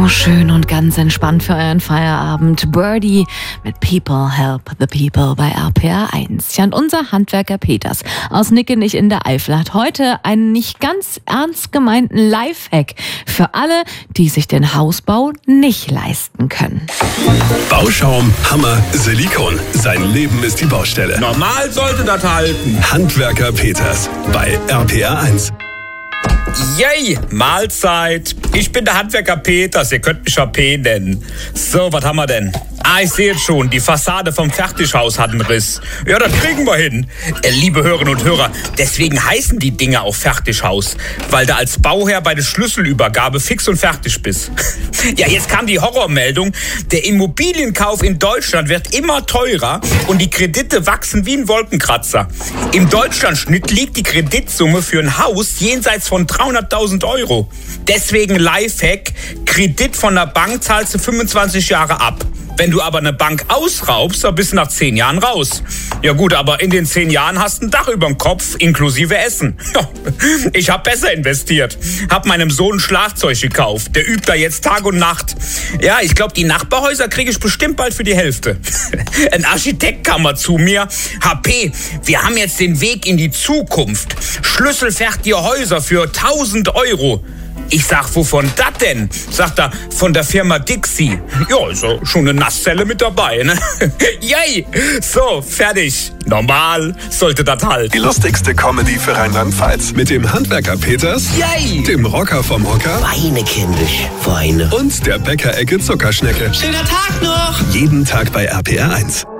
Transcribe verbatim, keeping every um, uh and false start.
So schön und ganz entspannt für euren Feierabend. Birdie mit People Help the People bei R P R eins. Ja, und unser Handwerker Peters aus Nickenich in der Eifel hat heute einen nicht ganz ernst gemeinten Lifehack für alle, die sich den Hausbau nicht leisten können. Bauschaum, Hammer, Silikon. Sein Leben ist die Baustelle. Normal sollte das halten. Handwerker Peters bei R P R eins. Yay, Mahlzeit. Ich bin der Handwerker Peters, ihr könnt mich ja P nennen. So, was haben wir denn? Ah, ich sehe jetzt schon, die Fassade vom Fertighaus hat einen Riss. Ja, das kriegen wir hin. Äh, liebe Hörerinnen und Hörer, deswegen heißen die Dinger auch Fertighaus, weil du als Bauherr bei der Schlüsselübergabe fix und fertig bist. Ja, jetzt kam die Horrormeldung. Der Immobilienkauf in Deutschland wird immer teurer und die Kredite wachsen wie ein Wolkenkratzer. Im Deutschlandschnitt liegt die Kreditsumme für ein Haus jenseits von dreihunderttausend Euro. Deswegen Lifehack, Kredit von der Bank zahlst du fünfundzwanzig Jahre ab. Wenn du aber eine Bank ausraubst, dann bist du nach zehn Jahren raus. Ja gut, aber in den zehn Jahren hast du ein Dach über dem Kopf, inklusive Essen. Ja, ich habe besser investiert. Hab meinem Sohn ein Schlagzeug gekauft. Der übt da jetzt Tag und Nacht. Ja, ich glaube, die Nachbarhäuser kriege ich bestimmt bald für die Hälfte. Ein Architekt kam mal zu mir. H P, wir haben jetzt den Weg in die Zukunft. Schlüsselfertige Häuser für tausend Euro. Ich sag, wovon das denn? Sagt er, von der Firma Dixie. Ja, ist ja schon eine Nasszelle mit dabei, ne? Yay! So, fertig. Normal sollte das halt. Die lustigste Comedy für Rheinland-Pfalz. Mit dem Handwerker Peters, Yay! dem Rocker vom Hocker Weine, kindisch, Weine. und der Bäckerecke Zuckerschnecke. Schöner Tag noch! Jeden Tag bei R P R eins.